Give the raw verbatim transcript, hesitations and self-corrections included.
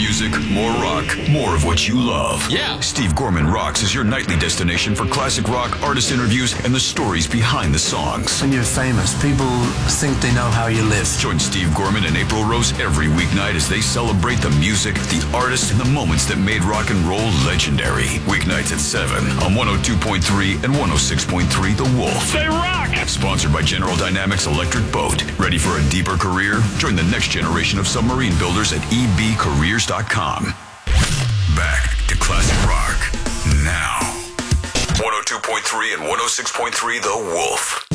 music, more rock, more of what you love. Yeah. Steve Gorman Rocks is your nightly destination for classic rock, artist interviews, and the stories behind the songs. When you're famous, people think they know how you live. Join Steve Gorman and April Rose every weeknight as they celebrate the music, the artists, and the moments that made rock and roll legendary. Weeknights at seven on one oh two point three and one oh six point three The Wolf. They rock! Sponsored by General Dynamics Electric Boat. Ready for a deeper career? Join the next generation of submarine builders at e b careers dot com. Back to classic rock now. one oh two point three and one oh six point three The Wolf.